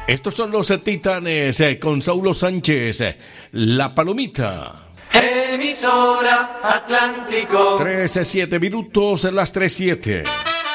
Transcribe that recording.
Estos son los Titanes con Saulo Sánchez, La Palomita. Emisora Atlántico. 13:07 minutos, las 3:07.